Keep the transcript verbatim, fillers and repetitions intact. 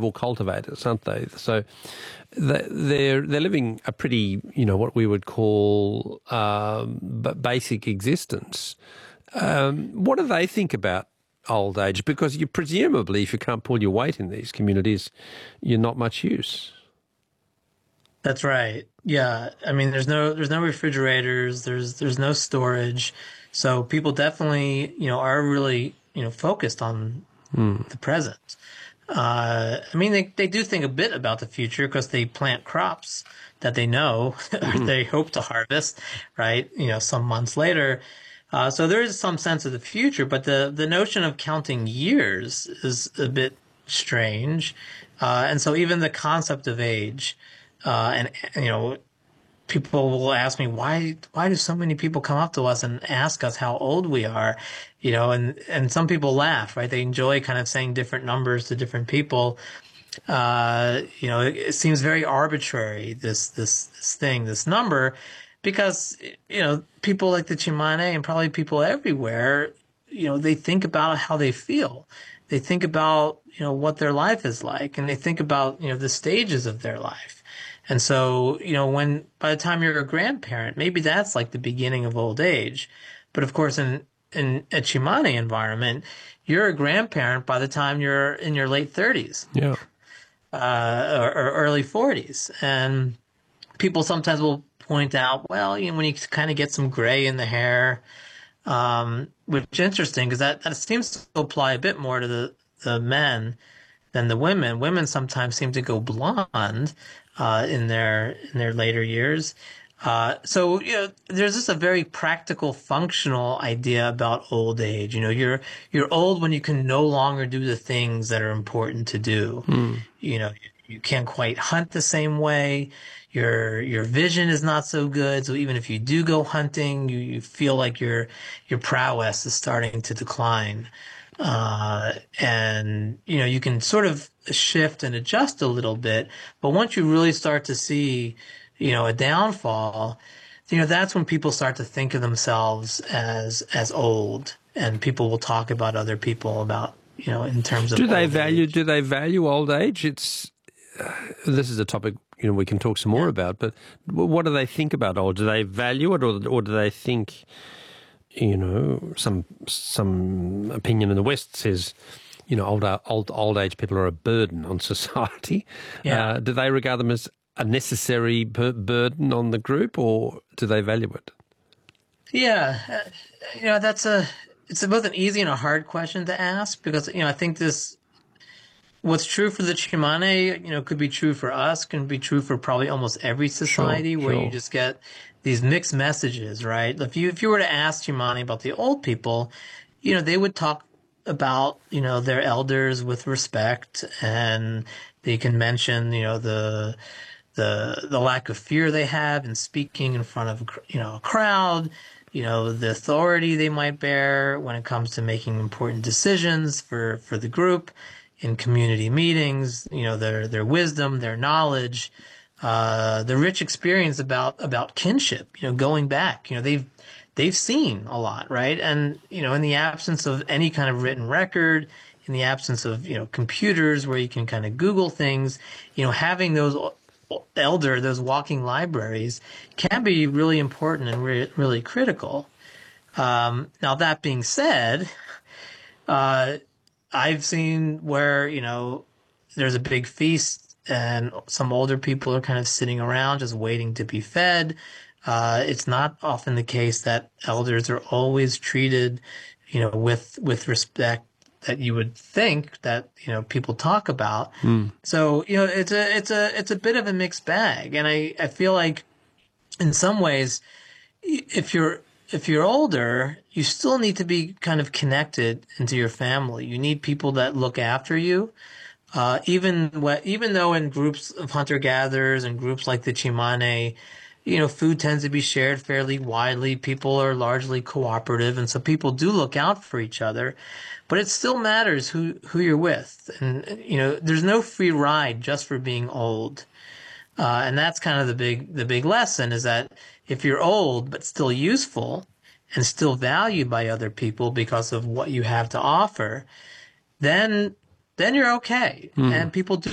well cultivators, aren't they? So they- they're they're living a pretty, you know, what we would call um, b- basic existence. Um, what do they think about old age? Because you presumably, if you can't pull your weight in these communities, you're not much use. That's right. Yeah. I mean, there's no there's no refrigerators, there's there's no storage. So people definitely, you know, are really, you know, focused on the present. Uh, I mean, they, they do think a bit about the future because they plant crops that they know or they hope to harvest, right? You know, some months later. Uh, so there is some sense of the future, but the, the notion of counting years is a bit strange. Uh, and so even the concept of age, uh, and, you know, people will ask me, why, why do so many people come up to us and ask us how old we are? You know, and, and some people laugh, right? They enjoy kind of saying different numbers to different people. Uh, you know, it, it seems very arbitrary, this, this, this thing, this number, because, you know, people like the Chimane and probably people everywhere, you know, they think about how they feel. They think about, you know, what their life is like, and they think about, you know, the stages of their life. And so, you know, when by the time you're a grandparent, maybe that's like the beginning of old age. But of course, in, in a Chimane environment, you're a grandparent by the time you're in your late thirties, Yeah. uh, or, or early forties. And people sometimes will point out, well, you know, when you kind of get some gray in the hair, um, which is interesting because that, that seems to apply a bit more to the, the men than the women. Women sometimes seem to go blonde uh, in their in their later years. Uh, so you know, there's just a very practical, functional idea about old age. You know, you're you're old when you can no longer do the things that are important to do. You know, you can't quite hunt the same way. Your your vision is not so good. So even if you do go hunting, you, you feel like your your prowess is starting to decline. Uh, and, you know, you can sort of shift and adjust a little bit. But once you really start to see, you know, a downfall, you know, that's when people start to think of themselves as, as old. And people will talk about other people about, you know, in terms of Do they old value? age. Do they value old age? It's uh, this is a topic, you know, we can talk some more about. But w- what do they think about old? Do they value it, or or do they think, you know, some some opinion in the West says, you know, old old old age people are a burden on society. Yeah. Uh, do they regard them as a necessary bur- burden on the group, or do they value it? Yeah. Uh, you know, that's a, it's both an easy and a hard question to ask because, you know, I think this, what's true for the Chimane, you know, could be true for us, can be true for probably almost every Sure, society where you sure. just get these mixed messages, right? If you if you were to ask Chimane about the old people, you know, they would talk about, you know, their elders with respect, and they can mention, you know, the the the lack of fear they have in speaking in front of, you know, a crowd, you know, the authority they might bear when it comes to making important decisions for for the group in community meetings, you know, their their wisdom, their knowledge, uh, the rich experience about about kinship, you know, going back, you know, they've they've seen a lot, right? And you know, in the absence of any kind of written record, in the absence of, you know, computers where you can kind of Google things, you know, having those elder, those walking libraries can be really important and re- really critical. Um, now that being said, uh, I've seen where, you know, there's a big feast and some older people are kind of sitting around just waiting to be fed. Uh, it's not often the case that elders are always treated, you know, with, with respect that you would think that, you know, people talk about. So, you know, it's a, it's a, it's a bit of a mixed bag. And I, I feel like in some ways, if you're if you're older, you still need to be kind of connected into your family. You need people that look after you. Uh, even what, even though in groups of hunter gatherers and groups like the Chimane, you know, food tends to be shared fairly widely. People are largely cooperative, and so people do look out for each other. But it still matters who who you're with, and you know, there's no free ride just for being old. Uh, and that's kind of the big the big lesson is that if you're old but still useful and still valued by other people because of what you have to offer, then then you're okay. And people do